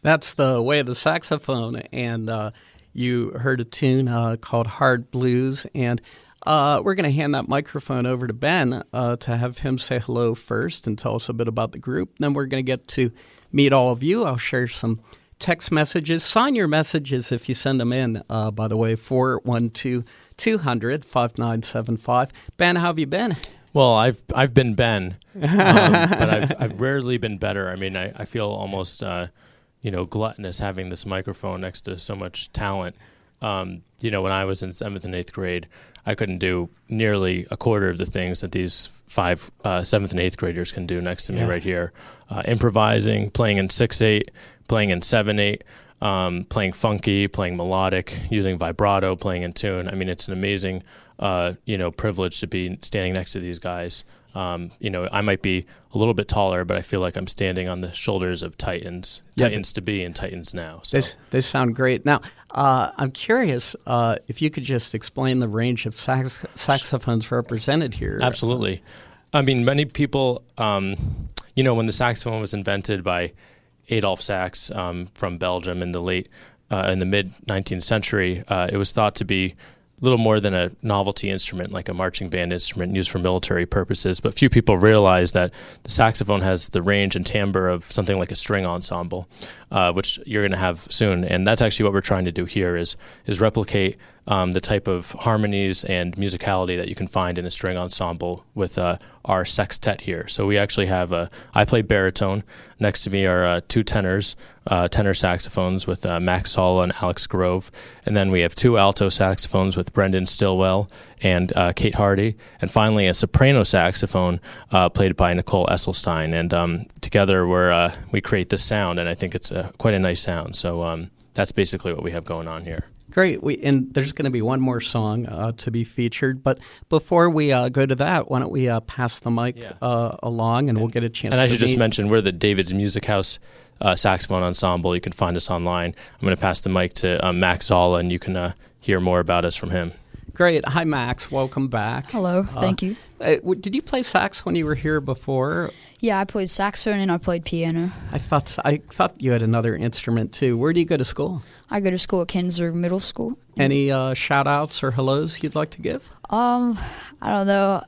That's the way of the saxophone, and you heard a tune called Hard Blues, and we're going to hand that microphone over to Ben to have him say hello first and tell us a bit about the group. Then we're going to get to meet all of you. I'll share some text messages. Sign your messages if you send them in, by the way, 412-200-5975. Ben, how have you been? Well, I've been Ben, but I've rarely been better. I mean, I feel almost gluttonous having this microphone next to so much talent. When I was in 7th and 8th grade, I couldn't do nearly a quarter of the things that these 5 7th and 8th graders can do next to me right here. Improvising, playing in 6/8, playing in 7/8, playing funky, playing melodic, using vibrato, playing in tune. I mean, it's an amazing, privilege to be standing next to these guys. I might be a little bit taller, but I feel like I'm standing on the shoulders of Titans, Titans to be and Titans now. So. They sound great. Now, I'm curious if you could just explain the range of saxophones represented here. Absolutely. I mean, many people, when the saxophone was invented by Adolphe Sax from Belgium in the mid-19th century, it was thought to be little more than a novelty instrument, like a marching band instrument used for military purposes. But few people realize that the saxophone has the range and timbre of something like a string ensemble, which you're going to have soon. And that's actually what we're trying to do here is replicate the type of harmonies and musicality that you can find in a string ensemble with our sextet here. So we actually have I play baritone. Next to me are 2 tenors, tenor saxophones with Max Sala and Alex Grove. And then we have 2 alto saxophones with Brendan Stillwell and Kate Hardy. And finally, a soprano saxophone played by Nicole Esselstein. And together we create this sound, and I think it's quite a nice sound. So that's basically what we have going on here. Great. And there's going to be one more song to be featured. But before we go to that, why don't we pass the mic along, and we'll get a chance to And I should just mention, we're the David's Music House Saxophone Ensemble. You can find us online. I'm going to pass the mic to Max Zala, and you can hear more about us from him. Great. Hi, Max. Welcome back. Hello. Thank you. Did you play sax when you were here before? Yeah, I played saxophone and I played piano. I thought you had another instrument, too. Where do you go to school? I go to school at Kinsler Middle School. Any shout-outs or hellos you'd like to give? I don't know.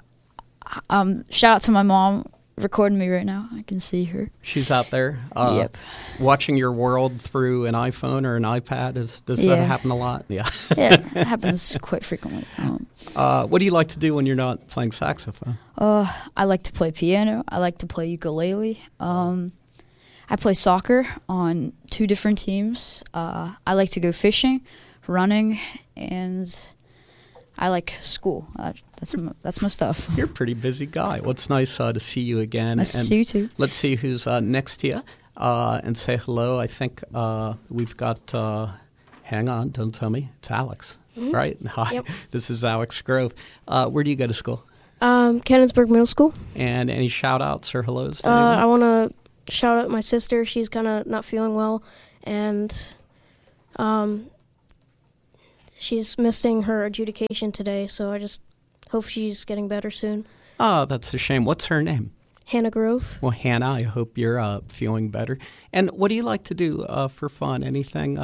Shout out to my mom recording me right now. I can see her. She's out there. Yep. Watching your world through an iPhone or an iPad. Does that happen a lot? Yeah. Yeah, it happens quite frequently. What do you like to do when you're not playing saxophone? I like to play piano. I like to play ukulele. I play soccer on 2 different teams. I like to go fishing, running, and I like school. That's my stuff. You're a pretty busy guy. Well, it's nice to see you again. Nice to see you too. Let's see who's next to you and say hello. I think we've got, hang on, don't tell me, it's Alex, right? Hi, Yep. This is Alex Grove. Where do you go to school? Cannonsburg Middle School. And any shout-outs or hellos? I want to shout out my sister. She's kind of not feeling well, and she's missing her adjudication today, so I just hope she's getting better soon. Oh, that's a shame. What's her name? Hannah Grove. Well, Hannah, I hope you're feeling better. And what do you like to do for fun? Anything?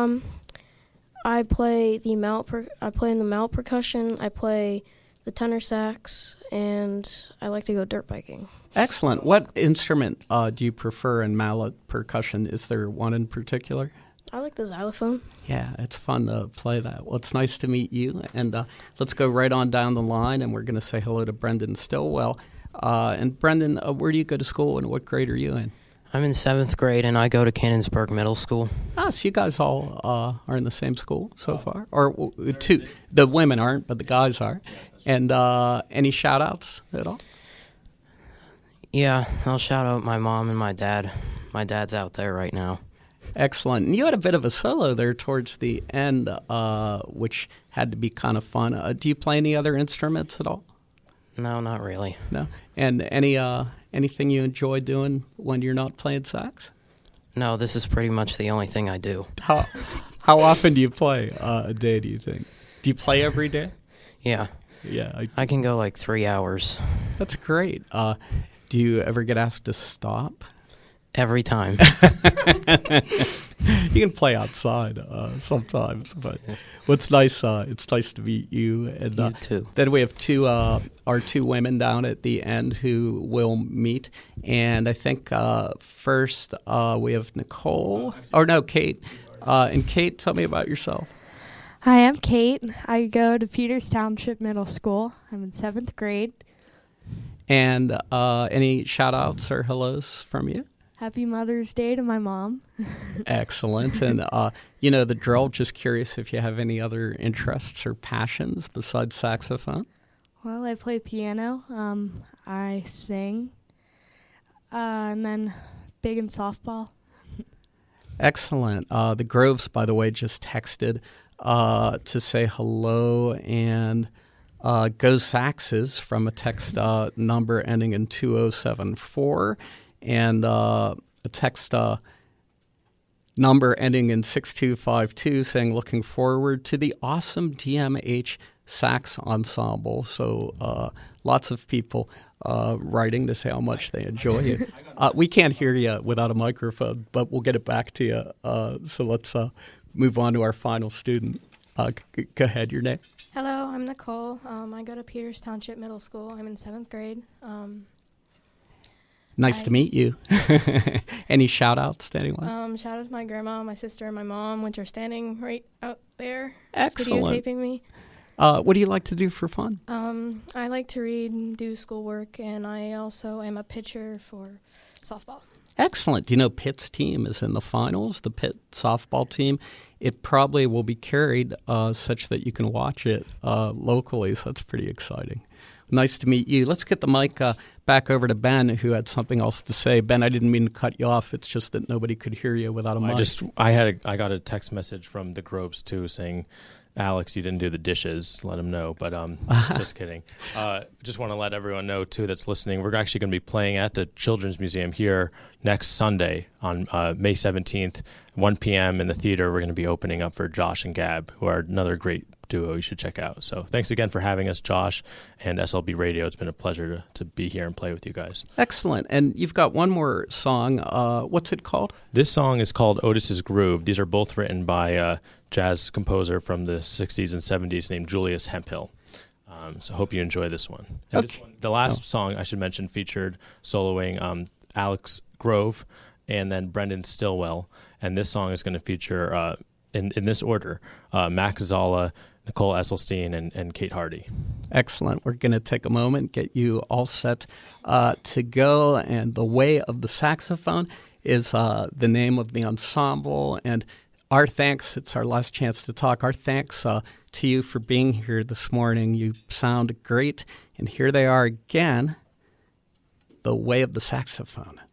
I play in the mallet percussion. I play the tenor sax, and I like to go dirt biking. Excellent. What instrument do you prefer in mallet percussion? Is there one in particular? I like the xylophone. Yeah, it's fun to play that. Well, it's nice to meet you. And let's go right on down the line, and we're going to say hello to Brendan Stillwell. And Brendan, where do you go to school, and what grade are you in? I'm in 7th grade, and I go to Cannonsburg Middle School. Ah, so you guys all are in the same school so far? Or 2, the women aren't, but the guys are. And any shout-outs at all? Yeah, I'll shout out my mom and my dad. My dad's out there right now. Excellent. And you had a bit of a solo there towards the end, which had to be kind of fun. Do you play any other instruments at all? No, not really. No? And anything you enjoy doing when you're not playing sax? No, this is pretty much the only thing I do. How often do you play a day, do you think? Do you play every day? Yeah. Yeah. I can go like 3 hours. That's great. Do you ever get asked to stop? Every time. You can play outside sometimes, but it's nice to meet you. And You too. then we have our two women down at the end who will meet. And I think first we have Nicole, or no, Kate. And Kate, tell me about yourself. Hi, I'm Kate. I go to Peters Township Middle School. I'm in 7th grade. And any shout-outs or hellos from you? Happy Mother's Day to my mom. Excellent. And you know the drill. Just curious if you have any other interests or passions besides saxophone. Well, I play piano. I sing. And then big in softball. Excellent. The Groves, by the way, just texted to say hello and go Saxes from a text number ending in 2074 and a text number ending in 6252 saying looking forward to the awesome DMH sax ensemble. So lots of people writing to say how much they enjoy it. We can't hear you without a microphone, but we'll get it back to you. So let's move on to our final student. Go ahead, your name. Hello, I'm Nicole. I go to Peters Township Middle School. I'm in 7th grade. Nice to meet you. Any shout-outs to anyone? Shout out to my grandma, my sister, and my mom, which are standing right out there Excellent. videotaping me. What do you like to do for fun? I like to read and do schoolwork, and I also am a pitcher for softball. Excellent. Do you know Pitt's team is in the finals, the Pitt softball team? It probably will be carried such that you can watch it locally, so that's pretty exciting. Nice to meet you. Let's get the mic back over to Ben, who had something else to say. Ben, I didn't mean to cut you off. It's just that nobody could hear you without a mic. I got a text message from the Groves, too, saying, Alex, you didn't do the dishes. Let him know. But just kidding. Just want to let everyone know, too, that's listening. We're actually going to be playing at the Children's Museum here next Sunday on May 17th, 1 p.m. in the theater. We're going to be opening up for Josh and Gab, who are another great duo you should check out. So thanks again for having us, Josh, and SLB Radio. It's been a pleasure to be here and play with you guys. Excellent. And you've got one more song. What's it called? This song is called Otis's Groove. These are both written by a jazz composer from the 60s and 70s named Julius Hemphill. So I hope you enjoy this one. And Okay. The last song I should mention featured soloing Alex Grove and then Brendan Stillwell. And this song is going to feature, in this order, Max Zala, Nicole Esselstyn, and Kate Hardy. Excellent. We're going to take a moment, get you all set to go. And The Way of the Saxophone is the name of the ensemble. And our thanks, it's our last chance to talk. Our thanks to you for being here this morning. You sound great. And here they are again, The Way of the Saxophone.